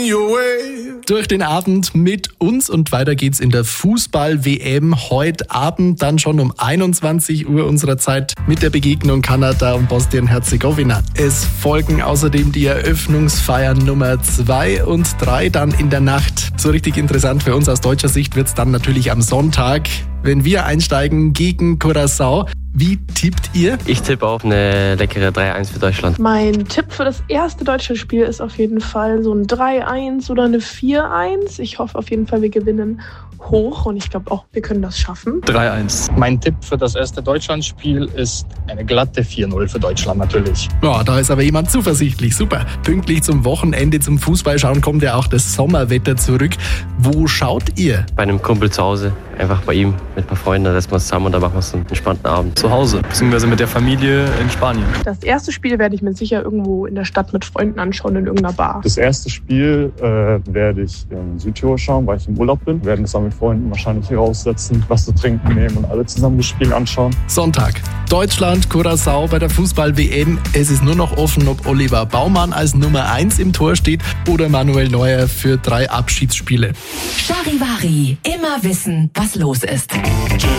your way. Durch den Abend mit uns und weiter geht's in der Fußball-WM. Heute Abend dann schon um 21 Uhr unserer Zeit mit der Begegnung Kanada und Bosnien-Herzegowina. Es folgen außerdem die Eröffnungsfeiern Nummer 2 und 3 dann in der Nacht. So richtig interessant für uns aus deutscher Sicht wird's dann natürlich am Sonntag, wenn wir einsteigen gegen Curaçao. Wie tippt ihr? Ich tippe auf eine leckere 3-1 für Deutschland. Mein Tipp für das erste deutsche Spiel ist auf jeden Fall so ein 3-1 oder eine 4-1. Ich hoffe auf jeden Fall, wir gewinnen hoch und ich glaube auch, wir können das schaffen. 3-1. Mein Tipp für das erste Deutschlandspiel ist eine glatte 4-0 für Deutschland natürlich. Ja, da ist aber jemand zuversichtlich. Super. Pünktlich zum Wochenende zum Fußballschauen kommt ja auch das Sommerwetter zurück. Wo schaut ihr? Bei einem Kumpel zu Hause, einfach bei ihm mit ein paar Freunden, da setzen wir uns zusammen und da machen wir so einen entspannten Abend. Zu Hause, beziehungsweise mit der Familie in Spanien. Das erste Spiel werde ich mir sicher irgendwo in der Stadt mit Freunden anschauen, in irgendeiner Bar. Das erste Spiel werde ich in Südtirol schauen, weil ich im Urlaub bin. Wir werden es dann mit Freunden wahrscheinlich hier raussetzen, was zu trinken nehmen und alle zusammen das Spiel anschauen. Sonntag. Deutschland, Curaçao bei der Fußball-WM. Es ist nur noch offen, ob Oliver Baumann als Nummer 1 im Tor steht oder Manuel Neuer für 3 Abschiedsspiele. Charivari. Immer wissen, was los ist.